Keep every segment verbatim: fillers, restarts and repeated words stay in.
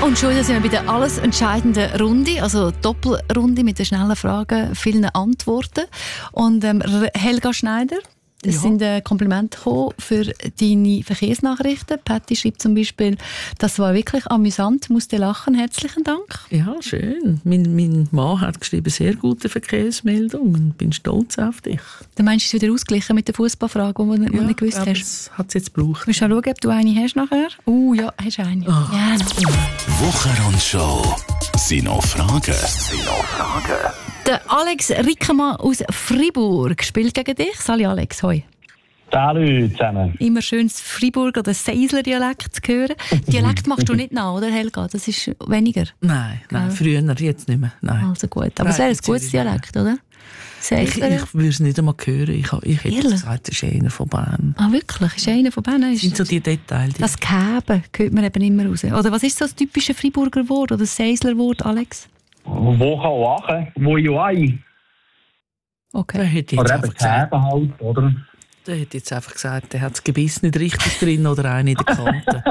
Und schon sind wir bei der alles entscheidenden Runde, also Doppelrunde mit den schnellen Fragen, vielen Antworten. Und ähm, Helga Schneider, es ja. sind äh, Komplimente gekommen für deine Verkehrsnachrichten. Patti schreibt zum Beispiel, das war wirklich amüsant, musste lachen. Herzlichen Dank. Ja, schön. Mein, mein Mann hat geschrieben, sehr gute Verkehrsmeldungen. Bin stolz auf dich. Dann meinst du es wieder ausgeglichen mit der Fußballfrage, die du ja, nicht gewusst hast? Das hat es jetzt gebraucht. Willst du schauen, ob du eine hast nachher? Oh uh, ja, hast du eine. Oh. Ja, Wochenrundschau. Sind noch Fragen? Sind noch Fragen? Der Alex Rickemann aus Fribourg spielt gegen dich. Salut Alex, hoi. Salut zusammen. Immer schön das Fribourg oder Seisler Dialekt zu hören. Dialekt machst du nicht nach, oder Helga? Das ist weniger. Nein, nein, ja. Früher, jetzt nicht mehr. Nein. Also gut, aber es wäre ein gutes Dialekt, oder? Seisler. Ich, ich würde es nicht einmal hören. Ich, ich hätte gesagt, das ist einer von Bern. Ah wirklich? Ist einer von Bern? Das sind so die Details. Die das Gäben hört man eben immer raus. Oder was ist so das typische Friburger Wort oder das Seisler Wort, Alex? Wo kann lachen? Wo ich ein. Okay. Da hätte ich oder eben Gäben halt, oder? Da hätte ich jetzt einfach gesagt, der hat das Gebiss nicht richtig drin oder eine in der Kante.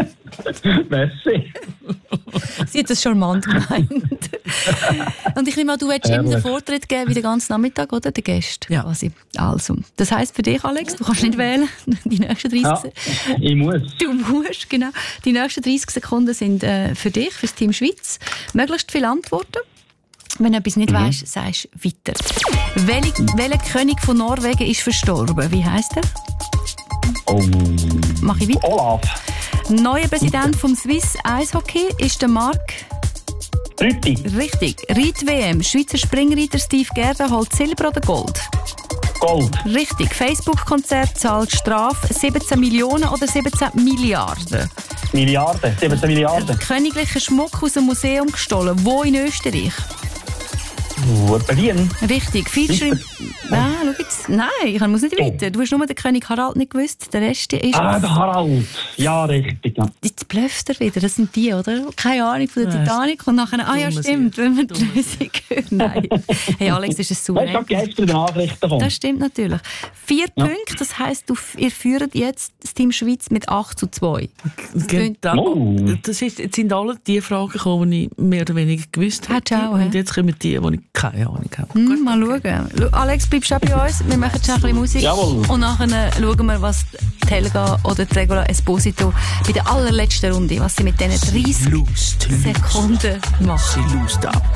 Merci. Sie hat das charmant gemeint. Und ich nehme an, du willst ihm den Vortritt geben wie den ganzen Nachmittag, oder? Der Gäste. Ja. Quasi. Also, das heisst für dich, Alex, du kannst nicht wählen. Die nächsten dreißig ja, Sekunden. ich muss. Du musst, genau. Die nächsten dreißig Sekunden sind äh, für dich, für das Team Schweiz. Möglichst viele Antworten. Wenn du etwas nicht mhm. weisst, sagst du weiter. Welch, welcher König von Norwegen ist verstorben? Wie heisst er? Oh. Mach ich weiter? Olaf. Neuer Präsident vom Swiss Eishockey ist der Marc Rütti. Richtig. Reit-W M. Schweizer Springreiter Steve Gerda holt Silber oder Gold? Gold. Richtig. Facebook-Konzert zahlt Strafe siebzehn Millionen oder siebzehn Milliarden? Milliarden. siebzehn Milliarden. Königlicher Schmuck aus dem Museum gestohlen. Wo in Österreich? Uh, Berlin. Richtig. Feature. Nein, schau jetzt. Nein, ich muss nicht weiter. Du hast nur den König Harald nicht gewusst. Der Rest ist. Ah, der Harald. Ja, richtig. Ja. Jetzt blöfft er wieder. Das sind die, oder? Keine Ahnung von der ja, Titanic. Und nachher, ah ja, stimmt, wenn wir die Lösung hören. Nein. Hey, Alex, das ist ein souverän. Ich habe gestern in den Nachrichten bekommen. Das stimmt natürlich. Vier ja. Punkte, das heisst, du, ihr führt jetzt das Team Schweiz mit acht zu zwei. Genau. Oh. Das ist, jetzt sind alle die Fragen gekommen, die ich mehr oder weniger gewusst habe. Und jetzt kommen die, die ich keine Ahnung habe. Hm, Gut, mal schauen. Alex, bleibst du bei uns? Wir machen schon ein bisschen Musik. Jawohl. Und nachher schauen wir, was die Helga oder die Regula Esposito bei der allerletzten Runde, was sie mit diesen dreißig Sekunden machen. Sie lost ab.